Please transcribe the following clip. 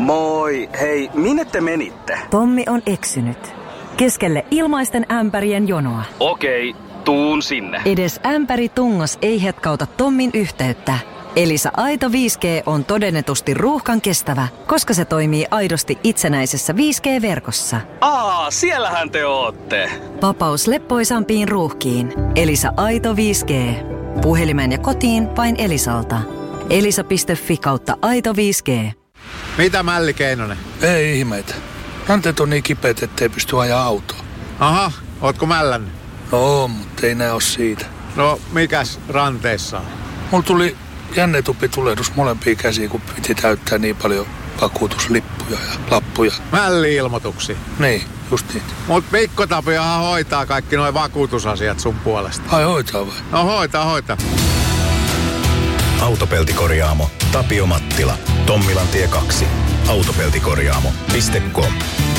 Moi, hei, minne te menitte? Tommi on eksynyt. Keskelle ilmaisten ämpärien jonoa. Okei, tuun sinne. Edes ämpäri tungos ei hetkauta Tommin yhteyttä. Elisa Aito 5G on todennetusti ruuhkan kestävä, koska se toimii aidosti itsenäisessä 5G-verkossa. Siellähän te ootte. Vapaus leppoisampiin ruuhkiin. Elisa Aito 5G. Puhelimeen ja kotiin vain Elisalta. elisa.fi/Aito 5G. Mitä Mälli Keinonen? Ei ihmeitä. Ranteet on niin kipeät, ettei pysty ajaa autoa. Aha, ootko mällännyt? No, mutta ei nää oo siitä. No, mikäs ranteessa on? Mulla tuli jännetuppitulehdus molempiin käsiin, kun piti täyttää niin paljon vakuutuslippuja ja lappuja. Mälli-ilmoituksi. Niin, just niin. Mut Mikko Tapiohan hoitaa kaikki noi vakuutusasiat sun puolesta. Ai hoitaa vai? No hoita. Autopeltikorjaamo Tapio Mattila. Tommilantie 2. Autopeltikorjaamo.com